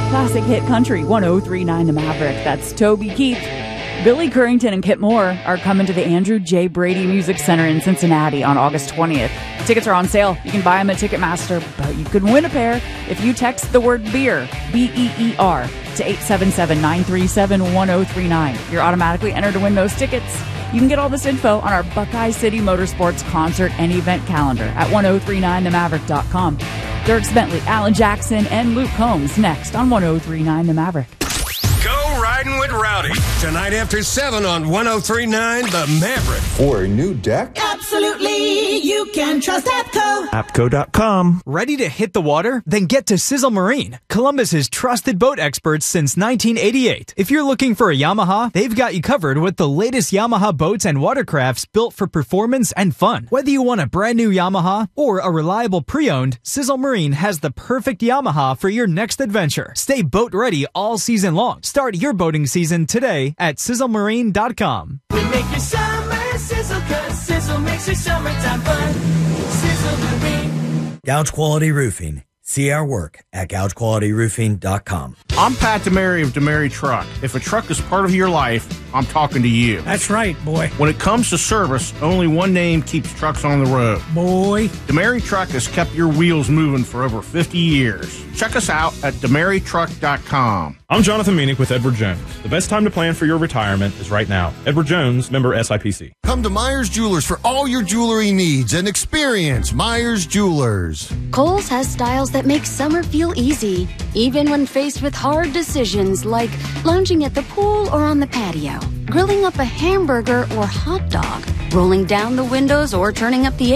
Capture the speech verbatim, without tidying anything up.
Classic Hit Country, one oh three point nine The Maverick. That's Toby Keith. Billy Currington and Kip Moore are coming to the Andrew J. Brady Music Center in Cincinnati on August twentieth. Tickets are on sale. You can buy them at Ticketmaster, but you can win a pair if you text the word beer, B E E R, to eight seven seven, nine three seven, one oh three nine. You're automatically entered to win those tickets. You can get all this info on our Buckeye City Motorsports concert and event calendar at ten thirty-nine the maverick dot com. Dierks Bentley, Alan Jackson, and Luke Combs next on ten thirty-nine The Maverick. Go riding with Rowdy tonight after seven on ten thirty-nine The Maverick. For a new deck? Absolutely, you can trust APCO. APCO dot com. Ready to hit the water? Then get to Sizzle Marine, Columbus's trusted boat experts since nineteen eighty-eight. If you're looking for a Yamaha, they've got you covered with the latest Yamaha boats and watercrafts built for performance and fun. Whether you want a brand new Yamaha or a reliable pre-owned, Sizzle Marine has the perfect Yamaha for your next adventure. Stay boat ready all season long. Start your boating season today at sizzle marine dot com. We make your summer sizzle, cause sizzle makes your summertime fun. Sizzle Marine. Gouge Quality Roofing. See our work at gouge quality roofing dot com. I'm Pat DeMary of DeMary Truck. If a truck is part of your life, I'm talking to you. That's right, boy. When it comes to service, only one name keeps trucks on the road. Boy. DeMary Truck has kept your wheels moving for over fifty years. Check us out at demary truck dot com. I'm Jonathan Meanick with Edward Jones. The best time to plan for your retirement is right now. Edward Jones, member S I P C. Come to Myers Jewelers for all your jewelry needs and experience Myers Jewelers. Kohl's has styles that make summer feel easy, even when faced with hard decisions like lounging at the pool or on the patio, grilling up a hamburger or hot dog, rolling down the windows or turning up the